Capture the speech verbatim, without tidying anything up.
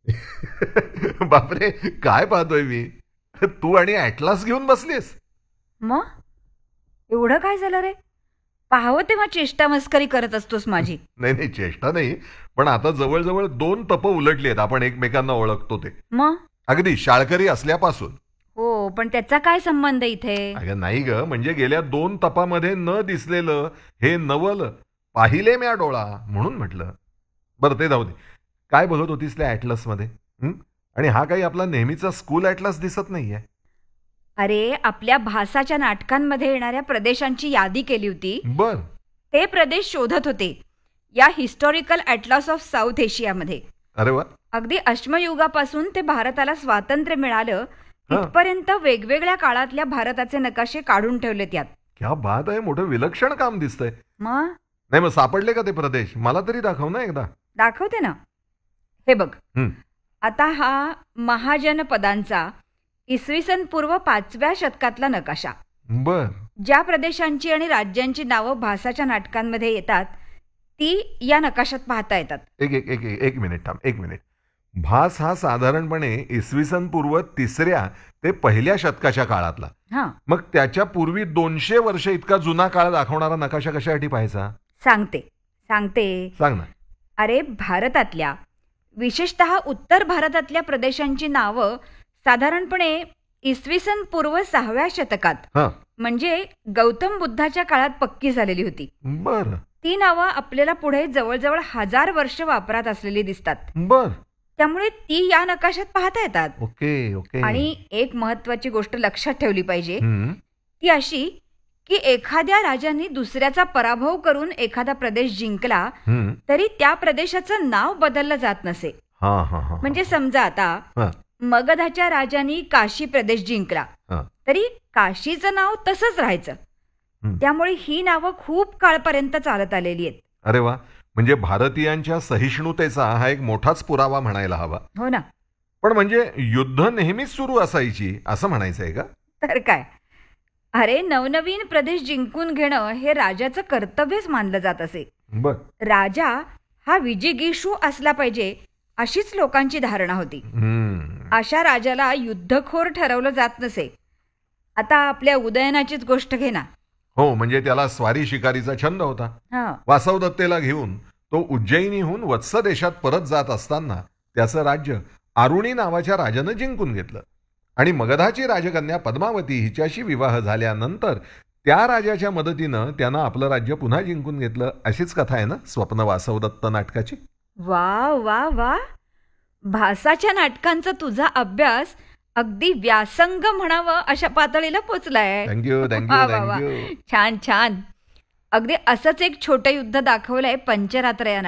बापरे, काय पाहतोय मी? तू आणि ॲटलास घेऊन बसलीस? मग एवढं काय झालं रे? पाहावं तेव्हा चेष्टा मस्करी करत असतोस माझी. नाही नाही, चेष्टा नाही. पण आता जवळजवळ दोन तप उलटली आहेत आपण एकमेकांना ओळखतो ते. मग अगदी शाळकरी असल्यापासून. हो, पण त्याचा काय संबंध इथे? अगं नाही ग, म्हणजे गेल्या दोन तपामध्ये न दिसलेलं हे नवल पाहिले म्या डोळा म्हणून म्हटलं. बरं ते जाऊ दे. काय बघत होतीस त्या ॲटलसमध्ये? हं? आणि हा काही आपला नेहमीचा स्कूल ॲटलस दिसत नाहीये. अरे, आपल्या भासाच्या नाटकांमध्ये येणाऱ्या प्रदेशांची यादी केली होती. बर. ते प्रदेश शोधत होते या हिस्टॉरिकल ॲटलास ऑफ साऊथ एशियामध्ये. अरे वा. अगदी अश्मयुगापासून ते भारताला स्वातंत्र्य मिळालं हा. इथपर्यंत वेगवेगळ्या काळातल्या भारताचे नकाशे काढून ठेवले त्यात. क्या बात आहे, मोठं विलक्षण काम दिसतंय. मग नाही मग सापडले का ते प्रदेश? मला तरी दाखव ना एकदा. दाखवते ना. हे बघ, हं. आता हा महाजनपदांचा इसवी सन पूर्व पाचव्या शतकातला नकाशा. बर. ज्या प्रदेशांची आणि राज्यांची नावं भासाच्या नाटकांमध्ये येतात ती या नकाशात पाहता येतात. एक एक एक एक एक मिनिट थांब, एक मिनिट. भास हा साधारणपणे इसवी सन पूर्व तिसऱ्या ते पहिल्या शतकाच्या काळातला. हां, मग त्याच्या पूर्वी दोनशे वर्ष इतका जुना काळ दाखवणारा नकाशा कशासाठी पाहायचा? सांगते सांगते सांग ना. अरे, भारतातल्या विशेषतः उत्तर भारतातल्या प्रदेशांची नावं साधारणपणे इसवी सन पूर्व सहाव्या शतकात हा. म्हणजे गौतम बुद्धाच्या काळात पक्की झालेली होती. बर. ती नावं आपल्याला पुढे जवळजवळ हजार वर्ष वापरात असलेली दिसतात. बर. त्यामुळे ती या नकाशात पाहता येतात. Okay okay. आणि एक महत्वाची गोष्ट लक्षात ठेवली पाहिजे, हं. ती अशी की एखाद्या राजाने दुसऱ्याचा पराभव करून एखादा प्रदेश जिंकला हं. तरी त्या प्रदेशाचं नाव बदललं जात नसे. हा हा हा. म्हणजे समजा आता हा. मगधाच्या राजांनी काशी प्रदेश जिंकला हा. तरी काशीचं नाव तसंच राहायचं. हं. त्यामुळे ही नावं खूप काळपर्यंत चालत आलेली आहेत. अरे वा. म्हणजे भारतीयांच्या सहिष्णुतेचा हा एक मोठाच पुरावा म्हणायला हवा. हो ना. पण म्हणजे युद्ध नेहमीच सुरू असायची असं म्हणायचंय का? तर काय, अरे नवनवीन प्रदेश जिंकून घेणं हे राजाचं कर्तव्यच मानलं जात असे. बर. राजा हा विजिगीषू असला पाहिजे अशीच लोकांची धारणा होती. हम्म. अशा राजाला युद्धखोर ठरवलं जात नसे. आता आपल्या उदयनाचीच गोष्ट घे ना. हो, म्हणजे त्याला स्वारी शिकारीचा छंद होता. हा, वासवदत्तेला घेऊन तो उज्जैनीहून वत्स देशात परत जात असताना त्याचं राज्य आरुणी नावाच्या राजानं जिंकून घेतलं आणि मगधाची राजकन्या पद्मावती हिच्याशी विवाह झाल्यानंतर त्या राजाच्या मदतीनं त्यानं आपलं राज्य पुन्हा जिंकून घेतलं. अशीच कथा आहे ना स्वप्न वासवदत्त नाटकाची. वा वा वा. भासाच्या नाटकांचा तुझा अभ्यास अगदी व्यासंग म्हणावं अशा पातळीला पोचलाय. थँक्यू वा थँक्यू वा वा. थँक्यू. छान छान. अगदी असंच एक छोटं युद्ध दाखवलंय पंचरात्र या